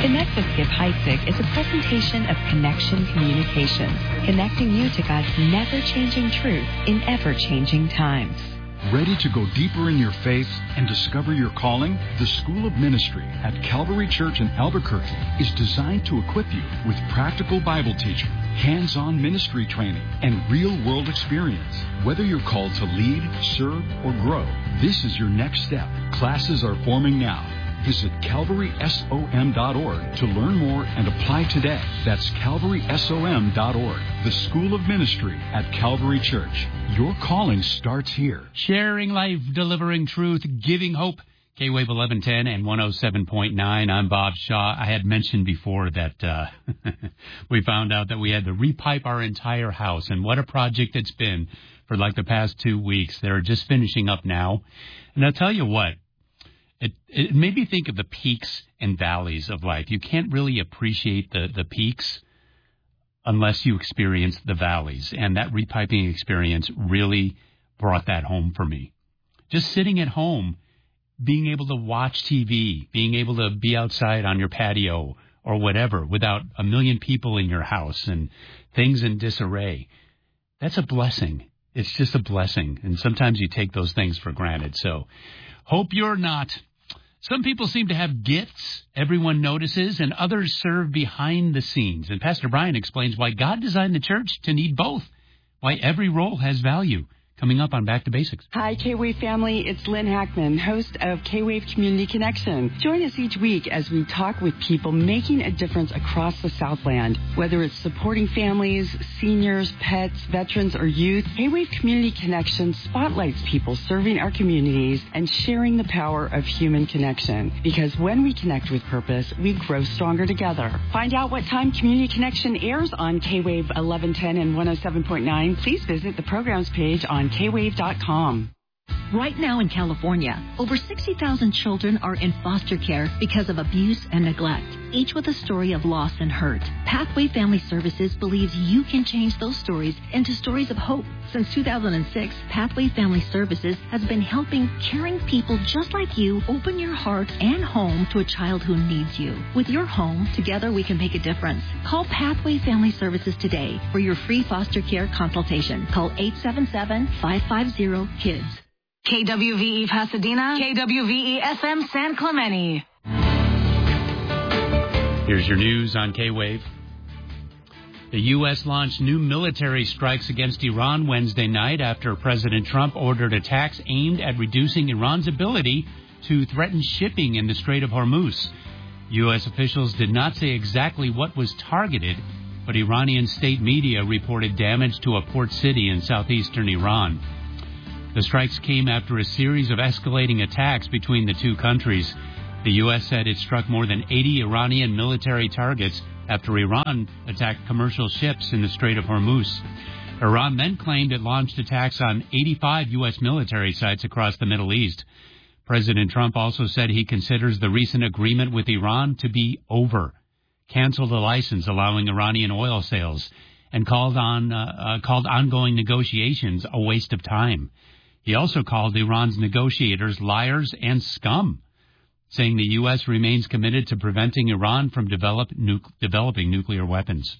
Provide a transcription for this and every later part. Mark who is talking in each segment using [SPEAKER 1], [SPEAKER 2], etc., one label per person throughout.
[SPEAKER 1] Connect with Skip Heitzig is a presentation of Connection Communications, connecting you to God's never-changing truth in ever-changing times.
[SPEAKER 2] Ready to go deeper in your faith and discover your calling? The School of Ministry at Calvary Church in Albuquerque is designed to equip you with practical Bible teaching, hands-on ministry training, and real-world experience. Whether you're called to lead, serve, or grow, this is your next step. Classes are forming now. Visit calvarysom.org to learn more and apply today. That's calvarysom.org. The School of Ministry at Calvary Church. Your calling starts here.
[SPEAKER 3] Sharing life, delivering truth, giving hope. K-Wave 1110 and 107.9. I'm Bob Shaw. I had mentioned before that we found out that we had to repipe our entire house, and what a project it's been for like the past 2 weeks. They're just finishing up now. And I'll tell you what, it made me think of the peaks and valleys of life. You can't really appreciate the peaks unless you experience the valleys. And that repiping experience really brought that home for me. Just sitting at home, being able to watch TV, being able to be outside on your patio or whatever without a million people in your house and things in disarray. That's a blessing. It's just a blessing. And sometimes you take those things for granted. So hope you're not. Some people seem to have gifts everyone notices, and others serve behind the scenes. And Pastor Brian explains why God designed the church to need both, why every role has value. Coming up on Back to Basics.
[SPEAKER 4] Hi, K-Wave family. It's Lynn Hackman, host of K-Wave Community Connection. Join us each week as we talk with people making a difference across the Southland. Whether it's supporting families, seniors, pets, veterans, or youth, K-Wave Community Connection spotlights people serving our communities and sharing the power of human connection. Because when we connect with purpose, we grow stronger together. Find out what time Community Connection airs on K-Wave 1110 and 107.9. Please visit the programs page on kwave.com.
[SPEAKER 5] Right now in California, over 60,000 children are in foster care because of abuse and neglect, each with a story of loss and hurt. Pathway Family Services believes you can change those stories into stories of hope. Since 2006, Pathway Family Services has been helping caring people just like you open your heart and home to a child who needs you. With your home, together we can make a difference. Call Pathway Family Services today for your free foster care consultation. Call 877-550-KIDS.
[SPEAKER 6] KWVE Pasadena, KWVE FM San Clemente.
[SPEAKER 3] Here's your news on K-Wave. The U.S. launched new military strikes against Iran Wednesday night after President Trump ordered attacks aimed at reducing Iran's ability to threaten shipping in the Strait of Hormuz. U.S. officials did not say exactly what was targeted, but Iranian state media reported damage to a port city in southeastern Iran. The strikes came after a series of escalating attacks between the two countries. The U.S. said it struck more than 80 Iranian military targets after Iran attacked commercial ships in the Strait of Hormuz. Iran then claimed it launched attacks on 85 U.S. military sites across the Middle East. President Trump also said he considers the recent agreement with Iran to be over, canceled a license allowing Iranian oil sales, and called ongoing negotiations a waste of time. He also called Iran's negotiators liars and scum, saying the U.S. remains committed to preventing Iran from developing nuclear weapons.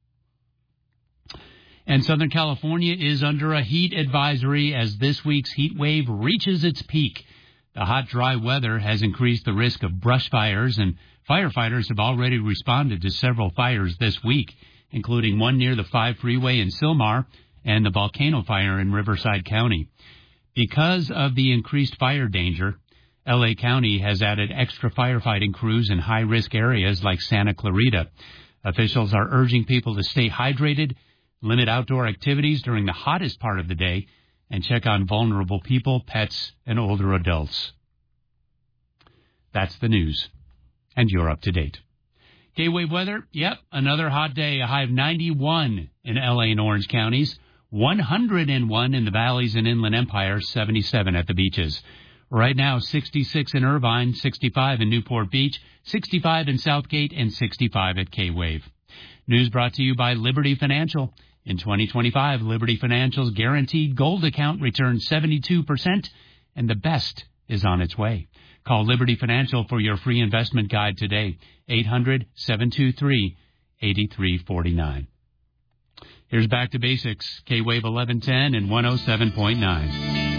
[SPEAKER 3] And Southern California is under a heat advisory as this week's heat wave reaches its peak. The hot, dry weather has increased the risk of brush fires, and firefighters have already responded to several fires this week, including one near the 5 freeway in Sylmar and the volcano fire in Riverside County. Because of the increased fire danger, L.A. County has added extra firefighting crews in high-risk areas like Santa Clarita. Officials are urging people to stay hydrated, limit outdoor activities during the hottest part of the day, and check on vulnerable people, pets, and older adults. That's the news, and you're up to date. K-Wave weather, yep, another hot day, a high of 91 in L.A. and Orange counties, 101 in the valleys and Inland Empire, 77 at the beaches. Right now, 66 in Irvine, 65 in Newport Beach, 65 in Southgate, and 65 at K-Wave. News brought to you by Liberty Financial. In 2025, Liberty Financial's guaranteed gold account returned 72%, and the best is on its way. Call Liberty Financial for your free investment guide today. 800-723-8349. Here's Back to Basics, K-Wave 1110 and 107.9.